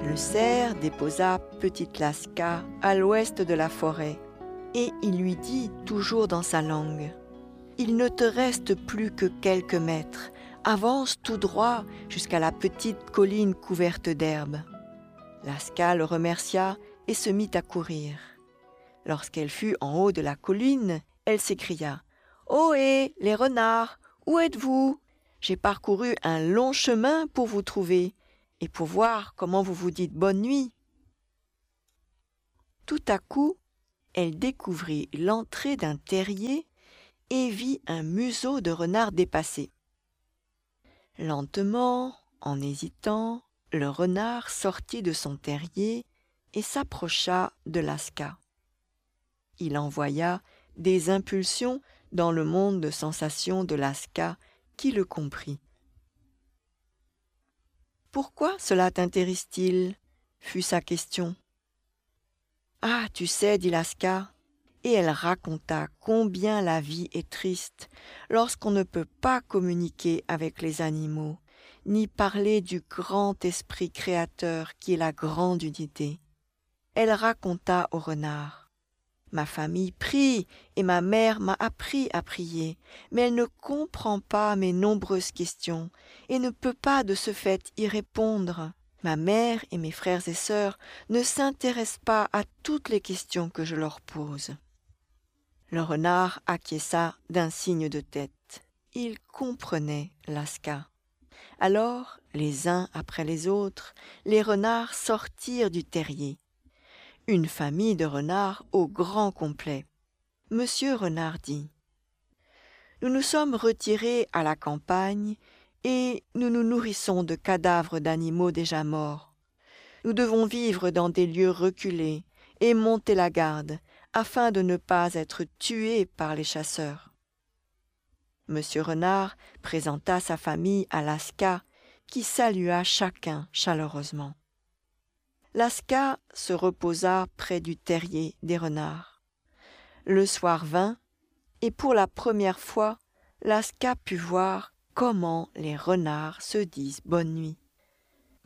Le cerf déposa petite Lasca à l'ouest de la forêt et il lui dit toujours dans sa langue : « Il ne te reste plus que quelques mètres. Avance tout droit jusqu'à la petite colline couverte d'herbe. » Lasca le remercia et se mit à courir. Lorsqu'elle fut en haut de la colline, elle s'écria : « Ohé, les renards, où êtes-vous ? J'ai parcouru un long chemin pour vous trouver et pour voir comment vous vous dites bonne nuit. » Tout à coup, elle découvrit l'entrée d'un terrier et vit un museau de renard dépassé. Lentement, en hésitant, le renard sortit de son terrier et s'approcha de Lasca. Il envoya des impulsions dans le monde de sensations de Lasca qui le comprit. « Pourquoi cela t'intéresse-t-il » fut sa question. « Ah, tu sais, dit Lasca, » et elle raconta combien la vie est triste lorsqu'on ne peut pas communiquer avec les animaux, ni parler du grand esprit créateur qui est la grande unité. Elle raconta au renard : « Ma famille prie et ma mère m'a appris à prier, mais elle ne comprend pas mes nombreuses questions et ne peut pas de ce fait y répondre. Ma mère et mes frères et sœurs ne s'intéressent pas à toutes les questions que je leur pose. » Le renard acquiesça d'un signe de tête. Il comprenait Lasca. Alors, les uns après les autres, les renards sortirent du terrier. Une famille de renards au grand complet. Monsieur Renard dit : « Nous nous sommes retirés à la campagne et nous nous nourrissons de cadavres d'animaux déjà morts. Nous devons vivre dans des lieux reculés et monter la garde afin de ne pas être tués par les chasseurs. » Monsieur Renard présenta sa famille à Lasca, qui salua chacun chaleureusement. Lasca se reposa près du terrier des renards. Le soir vint, et pour la première fois, Lasca put voir comment les renards se disent bonne nuit.